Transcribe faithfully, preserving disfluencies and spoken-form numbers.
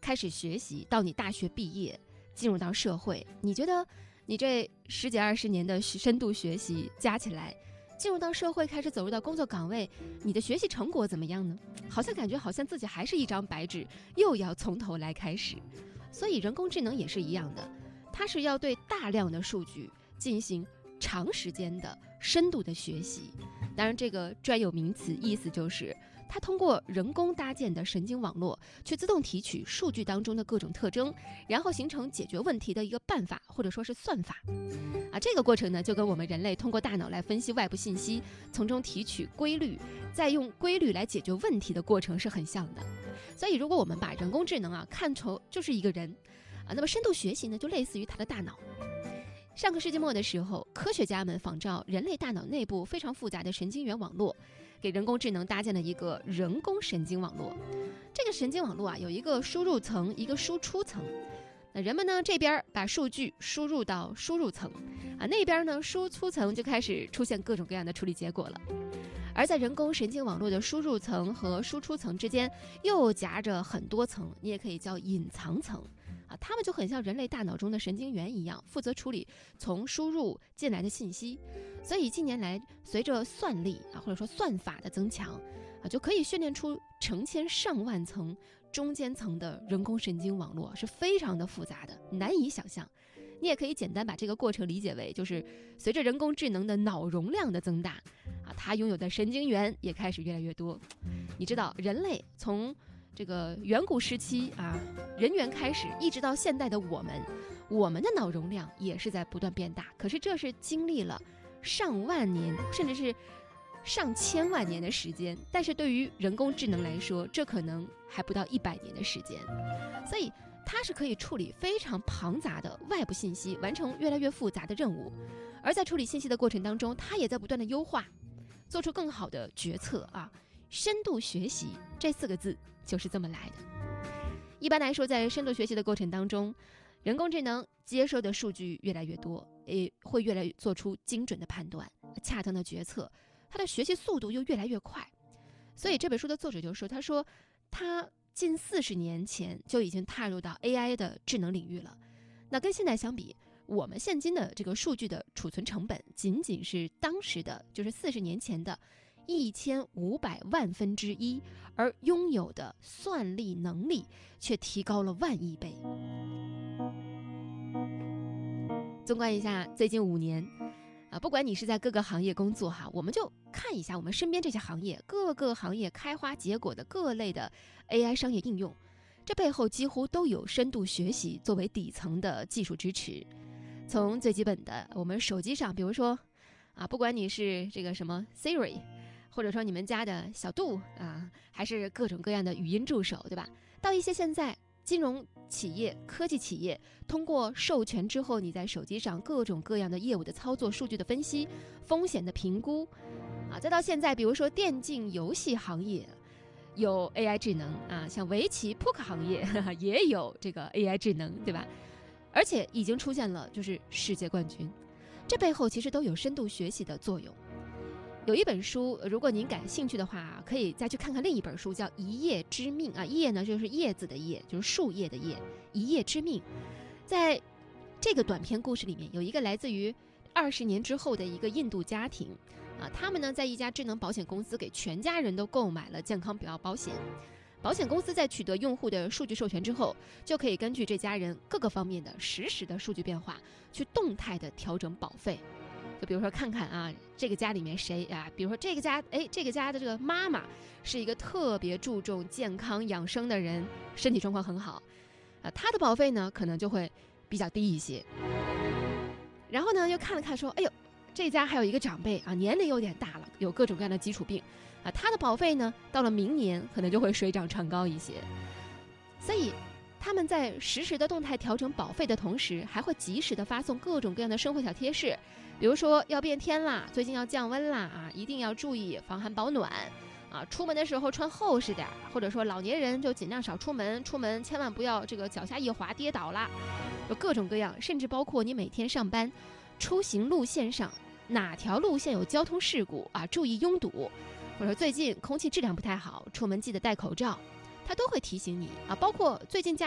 开始学习到你大学毕业进入到社会，你觉得你这十几二十年的深度学习加起来，进入到社会开始走入到工作岗位，你的学习成果怎么样呢？好像感觉好像自己还是一张白纸，又要从头来开始。所以人工智能也是一样的，它是要对大量的数据进行长时间的深度的学习。当然这个专有名词意思就是它通过人工搭建的神经网络去自动提取数据当中的各种特征，然后形成解决问题的一个办法或者说是算法啊。这个过程呢，就跟我们人类通过大脑来分析外部信息，从中提取规律，再用规律来解决问题的过程是很像的。所以如果我们把人工智能啊看成就是一个人啊，那么深度学习呢就类似于他的大脑。上个世纪末的时候，科学家们仿照人类大脑内部非常复杂的神经元网络，给人工智能搭建了一个人工神经网络。这个神经网络啊，有一个输入层，一个输出层。那人们呢，这边把数据输入到输入层，啊，那边呢，输出层就开始出现各种各样的处理结果了。而在人工神经网络的输入层和输出层之间，又夹着很多层，你也可以叫隐藏层。啊，它们就很像人类大脑中的神经元一样，负责处理从输入进来的信息。所以近年来，随着算力啊，或者说算法的增强啊，就可以训练出成千上万层中间层的人工神经网络，是非常的复杂的，难以想象。你也可以简单把这个过程理解为，就是随着人工智能的脑容量的增大啊，它拥有的神经元也开始越来越多。你知道，人类从这个远古时期啊，人猿开始，一直到现代的我们，我们的脑容量也是在不断变大。可是这是经历了上万年，甚至是上千万年的时间。但是对于人工智能来说，这可能还不到一百年的时间。所以它是可以处理非常庞杂的外部信息，完成越来越复杂的任务。而在处理信息的过程当中，它也在不断的优化，做出更好的决策啊。深度学习这四个字就是这么来的。一般来说，在深度学习的过程当中，人工智能接收的数据越来越多，也会越来越做出精准的判断、恰当的决策，它的学习速度又越来越快。所以这本书的作者就说，他说他近四十年前就已经踏入到 A I 的智能领域了。那跟现在相比，我们现今的这个数据的储存成本仅仅是当时的，就是四十年前的一千五百万分之一，而拥有的算力能力却提高了万亿倍。纵观一下最近五年啊，不管你是在各个行业工作哈，我们就看一下我们身边这些行业，各个行业开花结果的各类的 A I 商业应用，这背后几乎都有深度学习作为底层的技术支持。从最基本的我们手机上，比如说啊，不管你是这个什么 Siri，或者说你们家的小度啊，还是各种各样的语音助手，对吧？到一些现在金融企业、科技企业通过授权之后，你在手机上各种各样的业务的操作、数据的分析、风险的评估啊，再到现在，比如说电竞游戏行业有 A I 智能啊，像围棋、扑克行业呵呵也有这个 A I 智能，对吧？而且已经出现了就是世界冠军，这背后其实都有深度学习的作用。有一本书，如果您感兴趣的话，可以再去看看另一本书，叫《一叶知命》啊。叶呢就是叶子的叶，就是树叶的叶，一叶知命。在这个短篇故事里面，有一个来自于二十年之后的一个印度家庭啊，他们呢在一家智能保险公司给全家人都购买了健康表保险。保险公司在取得用户的数据授权之后，就可以根据这家人各个方面的实时的数据变化，去动态的调整保费。就比如说看看啊，这个家里面谁啊，比如说这个家，哎，这个家的这个妈妈是一个特别注重健康养生的人，身体状况很好，啊，她的保费呢可能就会比较低一些。然后呢又看了看说，哎呦，这家还有一个长辈啊，年龄有点大了，有各种各样的基础病啊，他的保费呢到了明年可能就会水涨船高一些。所以他们在实时的动态调整保费的同时，还会及时的发送各种各样的生活小贴士，比如说要变天啦，最近要降温啦啊，一定要注意防寒保暖啊，出门的时候穿厚实点，或者说老年人就尽量少出门，出门千万不要这个脚下一滑跌倒啦，有各种各样，甚至包括你每天上班出行路线上哪条路线有交通事故啊，注意拥堵，或者说最近空气质量不太好，出门记得戴口罩，它都会提醒你啊。包括最近家